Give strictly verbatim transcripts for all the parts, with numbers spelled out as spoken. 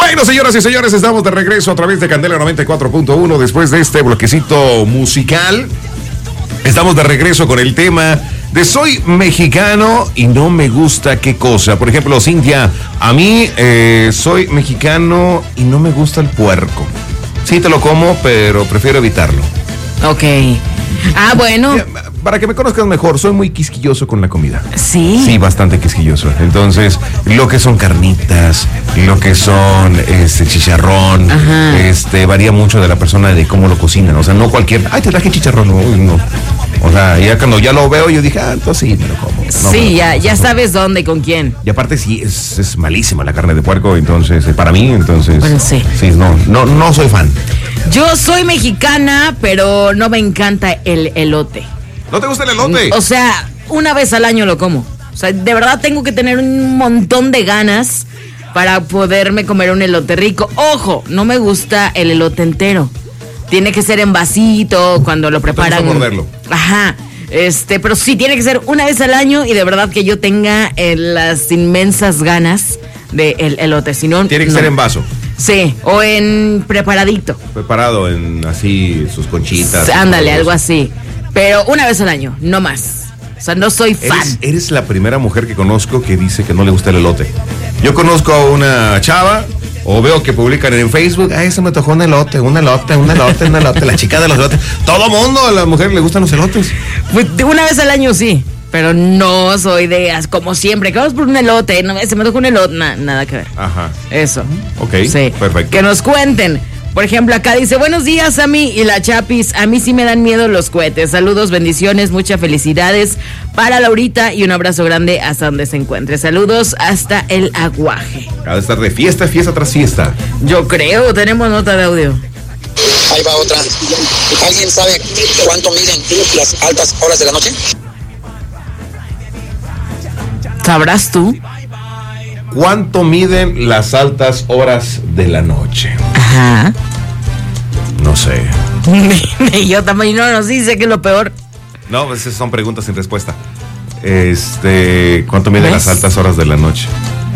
Bueno, señoras y señores, estamos de regreso a través de Candela noventa y cuatro punto uno. Después de este bloquecito musical, estamos de regreso con el tema de soy mexicano y no me gusta qué cosa. Por ejemplo, Cintia, a mí eh, soy mexicano y no me gusta el puerco. Sí te lo como, pero prefiero evitarlo. Ok. Ah, bueno. Para que me conozcan mejor, soy muy quisquilloso con la comida. Sí. Sí, bastante quisquilloso. Entonces, lo que son carnitas, lo que son este chicharrón, ajá, este varía mucho de la persona de cómo lo cocinan. O sea, no cualquier, ay, te traje chicharrón, no, no. O sea, ya cuando ya lo veo, yo dije, ah, entonces sí, me lo como. No, sí, me lo ya, como. ya sabes dónde y con quién. Y aparte sí, es, es malísima la carne de puerco, entonces, para mí, entonces. Bueno, sí. Sí, no, no, no soy fan. Yo soy mexicana, pero no me encanta el elote. ¿No te gusta el elote? O sea, una vez al año lo como. O sea, de verdad tengo que tener un montón de ganas para poderme comer un elote rico. Ojo, no me gusta el elote entero. Tiene que ser en vasito, cuando lo preparan. No te gusta morderlo. Ajá. Este, pero sí, tiene que ser una vez al año y de verdad que yo tenga eh, las inmensas ganas del elote. Si no, tiene que no. ser en vaso. Sí, o en preparadito. Preparado en así, sus conchitas. Ándale, algo así. Pero una vez al año, no más. O sea, no soy fan. Eres, eres la primera mujer que conozco que dice que no le gusta el elote. Yo conozco a una chava, o veo que publican en Facebook, ay, se me tocó un elote, un elote, un elote, un elote, la chica de los elotes. Todo mundo, a la mujer le gustan los elotes. Pues una vez al año sí, pero no soy de, como siempre, que vamos por un elote, no, se me tocó un elote, na, nada que ver. Ajá. Eso. Ok, sí, perfecto. Que nos cuenten. Por ejemplo, acá dice, buenos días, Sammy y la Chapis. A mí sí me dan miedo los cohetes. Saludos, bendiciones, muchas felicidades para Laurita y un abrazo grande hasta donde se encuentre. Saludos hasta el Aguaje. Ha de estar de fiesta, fiesta tras fiesta. Yo creo, tenemos nota de audio. Ahí va otra. ¿Alguien sabe cuánto miden las altas horas de la noche? ¿Sabrás tú? ¿Cuánto miden las altas horas de la noche? Ajá. No sé. Yo también no nos dice que es lo peor. No, esas son preguntas sin respuesta. Este, ¿cuánto miden ¿Ves? las altas horas de la noche?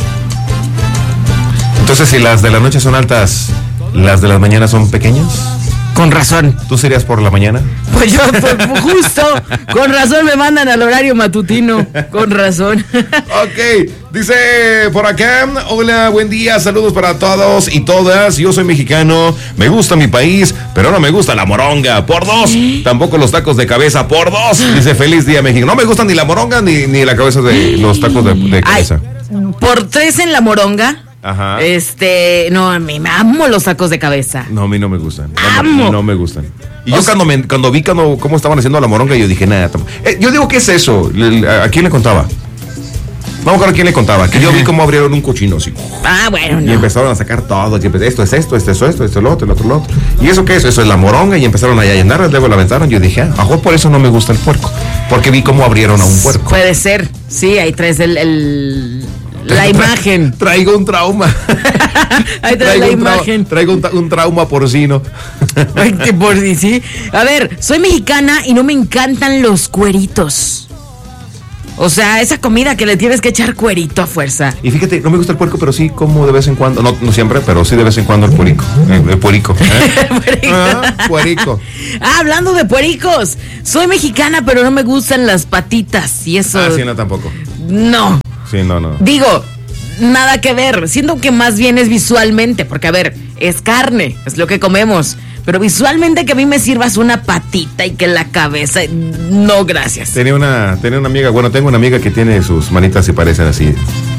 Entonces, si las de la noche son altas, ¿las de las mañanas son pequeñas? Con razón. ¿Tú serías por la mañana? Pues yo, pues, justo, con razón me mandan al horario matutino. Con razón. Ok, dice por acá, hola, buen día, saludos para todos y todas. Yo soy mexicano, me gusta mi país, pero no me gusta la moronga, por dos. Tampoco los tacos de cabeza, por dos. Dice, feliz día, México. No me gustan ni la moronga ni, ni la cabeza de los tacos de, de cabeza. Ay, por tres en la moronga. Ajá. Este, no, a mí me amo los tacos de cabeza. No, a mí no me gustan. No, ¡Amo! Me, no me gustan. Y O yo sea, cuando, me, cuando vi cuando, cómo estaban haciendo la moronga, yo dije, nada. Eh, yo digo, ¿qué es eso? ¿A quién le contaba? Vamos a ver a quién le contaba. Que Ajá. Yo vi cómo abrieron un cochino así. Ah, bueno, no. Y empezaron a sacar todo. Y empe- esto es esto, esto es esto, esto es lo otro, el otro, lo otro. ¿Y eso qué es? Eso es la moronga. Y empezaron a llenarla, luego la aventaron. Yo dije, ah, a mejor por eso no me gusta el puerco. Porque vi cómo abrieron a un puerco. Puede ser. Sí, ahí traes el... el... la Tra- imagen. Traigo un trauma. Ahí traes la un imagen. Trau- traigo un, tra- un trauma porcino. Ay, que por sí. A ver, soy mexicana y no me encantan los cueritos. O sea, esa comida que le tienes que echar cuerito a fuerza. Y fíjate, no me gusta el puerco, pero sí como de vez en cuando. No, no siempre, pero sí de vez en cuando el puerico. El, el puerico. ¿eh? Puerico. Ah, puerico. Ah, hablando de puericos. Soy mexicana, pero no me gustan las patitas. Y eso. Ah, sí, no, tampoco. No. Sí, no, no. Digo, nada que ver. Siento que más bien es visualmente. Porque, a ver, es carne, es lo que comemos. Pero visualmente que a mí me sirvas una patita y que la cabeza. No, gracias. Tenía una, tenía una amiga, bueno, tengo una amiga que tiene sus manitas y parecen así.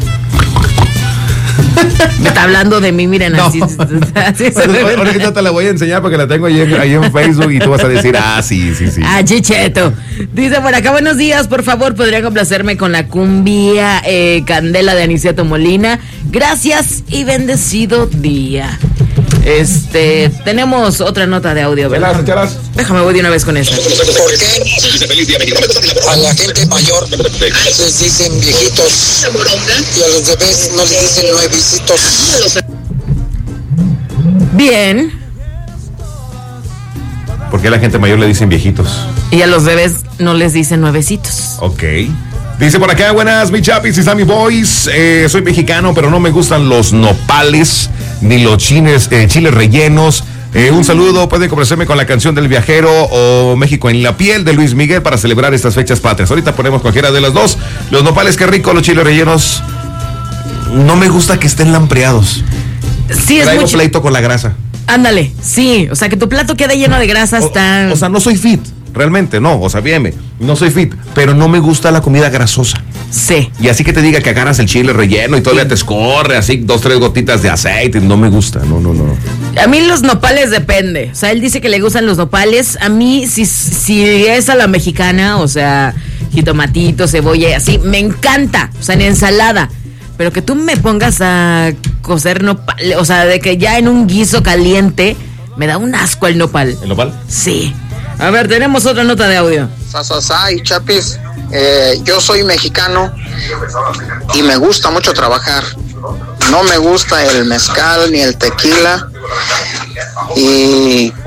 Me está hablando de mí, miren, No. así. así se Bueno, ve. ahorita te la voy a enseñar porque la tengo ahí en, ahí en Facebook y tú vas a decir, ah, sí, sí, sí. Ah, chicheto. Dice por acá, buenos días, por favor, podría complacerme con la cumbia eh, Candela de Aniceto Molina. Gracias y bendecido día. Este, tenemos otra nota de audio, ¿verdad? Chalas, chalas. Déjame, voy de una vez con esa. ¿Por qué a la gente mayor les dicen viejitos y a los bebés no les dicen nuevecitos? Bien. ¿Por qué a la gente mayor le dicen viejitos? Y a los bebés no les dicen nuevecitos. Ok. Dice por acá, buenas, mi chapis y Sammy Boys. Eh, soy mexicano, pero no me gustan los nopales ni los chiles, eh, chiles rellenos. Eh, un saludo, pueden complacerme con la canción del viajero o México en la piel de Luis Miguel para celebrar estas fechas patrias. Ahorita ponemos cualquiera de las dos. Los nopales, qué rico, los chiles rellenos. No me gusta que estén lampreados. Sí, es Traigo mucho... pleito con la grasa. Ándale, sí, o sea, que tu plato quede lleno de grasa hasta... O, o sea, no soy fit, realmente, no, o sea, bien, no soy fit, pero no me gusta la comida grasosa. Sí. Y así que te diga que agarras el chile relleno y todavía sí. te escorre así dos, tres gotitas de aceite, no me gusta, no, no, no. A mí los nopales depende, o sea, él dice que le gustan los nopales, a mí si, si es a la mexicana, o sea, jitomatito, cebolla y así, me encanta, o sea, en ensalada. Pero que tú me pongas a cocer nopal, o sea, de que ya en un guiso caliente, me da un asco el nopal. ¿El nopal? Sí. A ver, tenemos otra nota de audio. Sasasay, Chapis, eh, yo soy mexicano y me gusta mucho trabajar. No me gusta el mezcal ni el tequila y,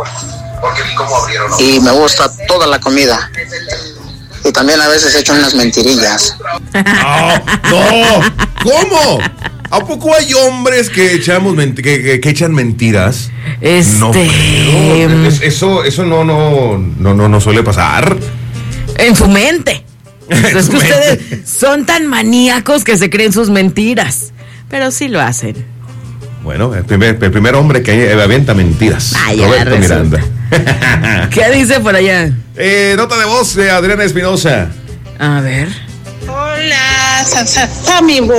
y me gusta toda la comida. Y también a veces he hecho unas mentirillas. No, no, ¿cómo? ¿A poco hay hombres que echamos menti- que, que, que echan mentiras? Este... No, pero, eso, eso no, no, no, no, no suele pasar. En su mente. En Es su que mente. ustedes son tan maníacos que se creen sus mentiras. Pero sí lo hacen. Bueno, el primer, el primer hombre que avienta mentiras. Vaya, Roberto resulta. Miranda. ¿Qué dice por allá? Eh, nota de voz de Adriana Espinosa. A ver. Hola, Sammy Boy.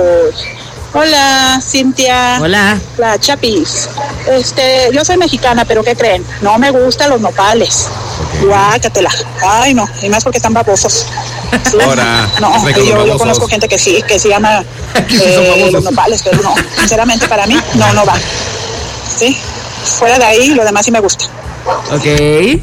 Hola, Cintia. Hola. La Chapis. Este, yo soy mexicana, pero ¿qué creen? No me gustan los nopales. Okay. Guácatela. Ay, no, y más porque están babosos. ¿Sí? Ahora, no, rico, yo, yo babosos. conozco gente que sí, que sí ama Sí, son eh, babosos. los nopales, pero no, sinceramente para mí, no, no va. ¿Sí? Fuera de ahí, lo demás sí me gusta. Ok.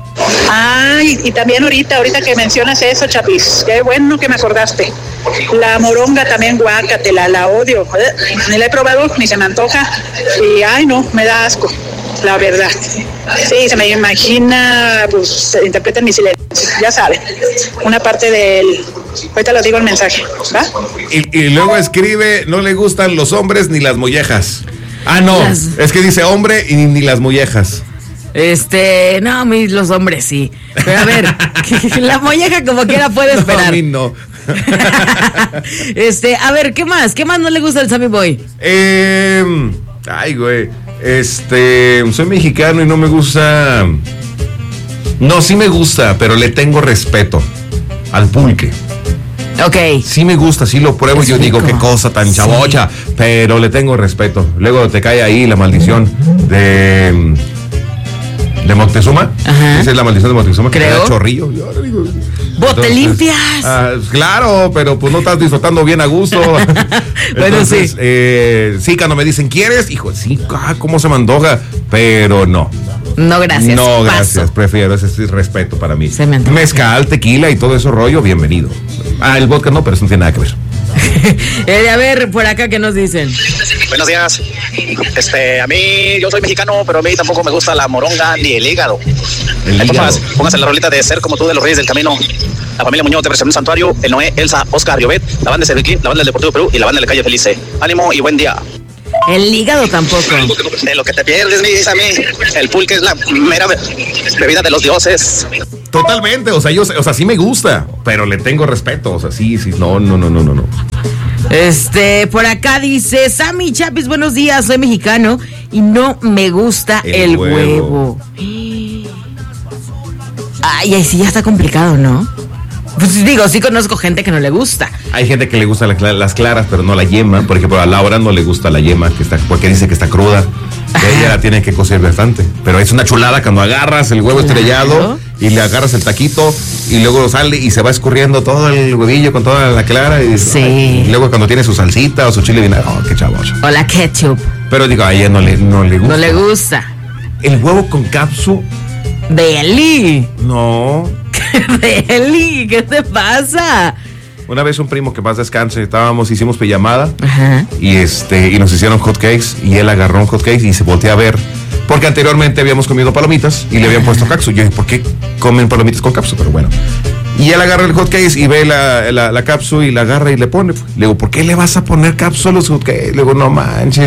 Ay, y también ahorita, ahorita que mencionas eso, Chapis, qué bueno que me acordaste. La moronga también, guácatela, la odio. Eh, Ni la he probado, ni se me antoja. Y ay, no, me da asco, la verdad. Sí, se me imagina, pues, se interpreta en mi silencio, ya saben. Una parte del... Ahorita lo digo el mensaje, ¿va? Y, y luego escribe, no le gustan los hombres ni las mollejas. Ah, no, Las- es que dice hombre y ni las mollejas. Este, no, a mí los hombres sí. Pero a ver, la molleja como quiera puede No, esperar. a mí no. Este, a ver, ¿qué más? ¿Qué más no le gusta al Sammy Boy? Eh, ay, güey. Este, soy mexicano y no me gusta. No, sí me gusta, pero le tengo respeto al pulque. Ok. Sí me gusta, sí lo pruebo y Es yo digo, rico. qué cosa tan Sí. chabocha, pero le tengo respeto. Luego te cae ahí la maldición de de Moctezuma. Ajá. Esa es la maldición de Moctezuma, que Creo. te da chorrillo. Yo ahora digo, Bote entonces, limpias. ah, claro, pero pues no estás disfrutando bien a gusto. Bueno, Entonces, sí. eh, sí, cuando me dicen, ¿quieres? Hijo, sí, ah, cómo se me antoja, pero no. No, gracias. No, Paso. gracias, prefiero, ese es respeto para mí. Se me antoja. Mezcal, tequila y todo eso rollo, bienvenido. Ah, el vodka no, pero eso no tiene nada que ver. Eh, a ver, por acá, ¿qué nos dicen? Buenos días. Este, a mí, yo soy mexicano, pero a mí tampoco me gusta la moronga ni el hígado. El Ahí hígado. póngase, póngase la rolita de Ser como tú de los Reyes del Camino. La familia Muñoz de Versión Santuario, el Noé, Elsa, Oscar, Riobet, la banda de Cerviquín, la banda del Deportivo Perú y la banda de la Calle Felice. Ánimo y buen día. El hígado tampoco. De lo que te pierdes, me dice a mí, el pulque es la mera be- bebida de los dioses. Totalmente, o sea, yo, o sea, sí me gusta, pero le tengo respeto, o sea, sí, sí, no, no, no, no, no, no. Este, por acá dice, Sammy Chapis, buenos días, soy mexicano y no me gusta El el, huevo. huevo. Ay, ay, sí, ya está complicado, ¿no? Pues digo, sí conozco gente que no le gusta. Hay gente que le gusta la cla- las claras, pero no la yema. Por ejemplo, a Laura no le gusta la yema, que está, porque dice que está cruda. Que ella la tiene que cocer bastante. Pero es una chulada cuando agarras el huevo Claro. estrellado y le agarras el taquito y luego sale y se va escurriendo todo el huevillo con toda la clara. Y, Sí. ay, y luego cuando tiene su salsita o su chile vinagre, oh, qué chavoso. O la ketchup. Pero digo, a ella no le, no le gusta. No le gusta. El huevo con capsu, Deli. no. Deli, ¿qué te pasa? Una vez un primo que más descanse, estábamos, hicimos pijamada Ajá. y este y nos hicieron hot cakes y él agarró un hot cake y se voltea a ver porque anteriormente habíamos comido palomitas y le habían puesto capsu. Yo dije, ¿por qué comen palomitas con capsu? Pero bueno. Y él agarra el hot cake y ve la, la, la capsu y la agarra y le pone. Le digo, ¿por qué le vas a poner capsu a los hot cakes? Le digo, no manches.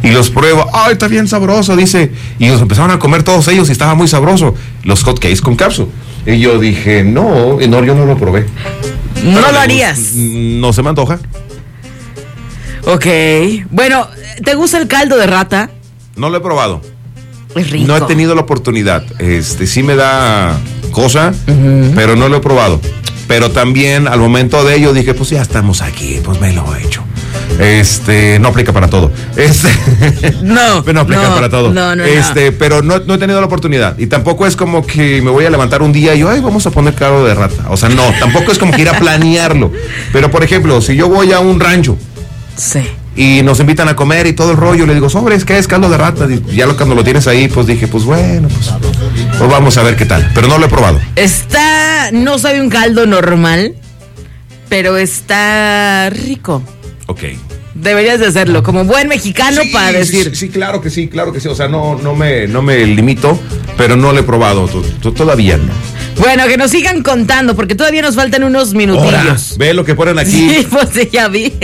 Y los pruebo, ay, está bien sabroso, dice. Y los empezaron a comer todos ellos y estaba muy sabroso. Los hot cakes con cápsula. Y yo dije, no, no, yo no lo probé. No Pero lo harías. No se me antoja. Ok. Bueno, ¿te gusta el caldo de rata? No lo he probado. Es rico. No he tenido la oportunidad. Este, sí me da cosa, uh-huh. pero no lo he probado. Pero también al momento de ello dije, pues ya estamos aquí, pues me lo he hecho. Este, no aplica para todo. Este, no, no aplica no, para todo. No, no, este, no. pero no, no he tenido la oportunidad. Y tampoco es como que me voy a levantar un día y yo, ay, vamos a poner caldo de rata. O sea, no, tampoco es como que ir a planearlo. Pero por ejemplo, si yo voy a un rancho. Sí. Y nos invitan a comer y todo el rollo, le digo, sobres, ¿qué es caldo de rata? Y ya lo, cuando lo tienes ahí, pues dije, pues bueno, pues, pues vamos a ver qué tal. Pero no lo he probado. Está, no sabe un caldo normal, pero está rico. Ok. Deberías de hacerlo, como buen mexicano, sí, para decir. Sí, sí, claro que sí, claro que sí. O sea, no, no me, no me limito, pero no lo he probado. T- t- todavía no. Bueno, que nos sigan contando, porque todavía nos faltan unos minutillos. Ahora, ve lo que ponen aquí. Sí, pues sí, ya vi.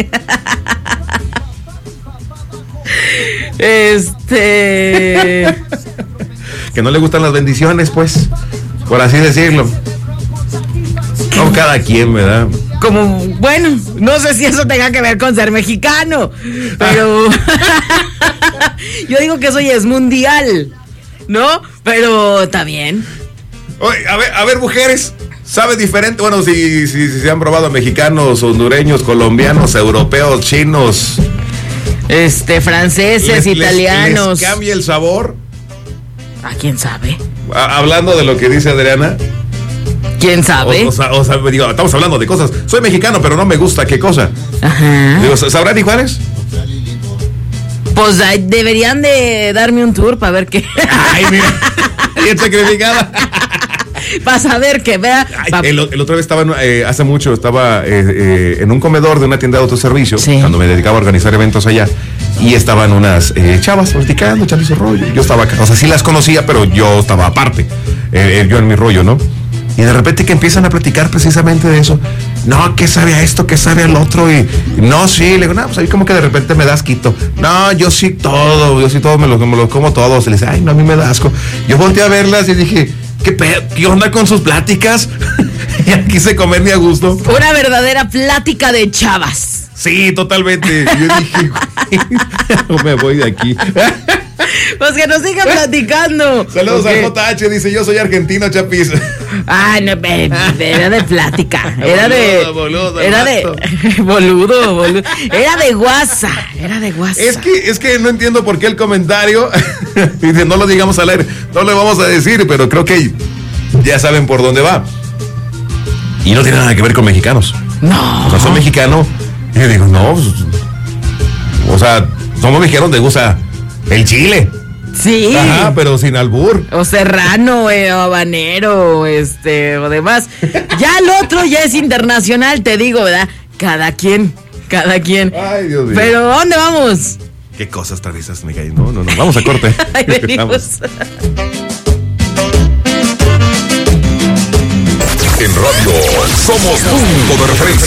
Este. Que no le gustan las bendiciones, pues, por así decirlo. No, cada quien, ¿verdad? Como, bueno, no sé si eso tenga que ver con ser mexicano, pero yo digo que eso ya es mundial, ¿no? Pero está bien. Oye, a ver, a ver, mujeres, ¿sabe diferente? Bueno, si, si, si se han probado mexicanos, hondureños, colombianos, europeos, chinos, este, franceses, les, italianos. Les, ¿Les cambia el sabor? ¿A quién sabe? A, hablando de lo que dice Adriana. ¿Quién sabe? O, o, sea, o sea, digo, estamos hablando de cosas. Soy mexicano, pero no me gusta. ¿Qué cosa? Ajá. Digo, ¿sabrán y Juárez? Pues deberían de darme un tour para ver qué. Ay, mira. Bien sacrificada. Para saber que vea. Ay, pa... el, el otro vez estaba, eh, hace mucho, estaba eh, eh, en un comedor de una tienda de autoservicio, sí. Cuando me dedicaba a organizar eventos allá, y estaban unas eh, chavas platicando, echando su rollo. Yo estaba acá, o sea, sí las conocía, pero yo estaba aparte, eh, yo en mi rollo, ¿no? Y de repente que empiezan a platicar precisamente de eso. No, ¿qué sabe a esto? ¿Qué sabe al otro? Y no, sí, le digo, no, pues ahí como que de repente me da asquito. No, yo sí todo, yo sí todo, me lo, me lo como todo. Se le dice, ay, no, a mí me da asco. Yo volteé a verlas y dije, ¿qué, pe- qué onda con sus pláticas? Y aquí quise comer ni a gusto. Una verdadera plática de chavas. Sí, totalmente. Yo dije, no me voy de aquí. Pues que nos sigan platicando. Saludos a J H, dice, yo soy argentino, Chapis. Ay, no, era de plática. Era de. Boludo, era de. Boludo, boludo. Era de guasa. Era de guasa. Es que, es que no entiendo por qué el comentario. Dice, no lo digamos al aire. No lo vamos a decir, pero creo que ya saben por dónde va. Y no tiene nada que ver con mexicanos. No. O sea, soy mexicano. Y yo digo, no. Pues, o sea, somos mexicanos de gusta el chile. Sí. Ajá, pero sin albur. O serrano, eh, o habanero, este, o demás. Ya el otro ya es internacional, te digo, ¿verdad? Cada quien, cada quien. Ay, Dios mío. Pero, ¿dónde vamos? Qué cosas traviesas me caen. No, no, no. Vamos a corte. Ahí venimos. En radio somos punto de referencia.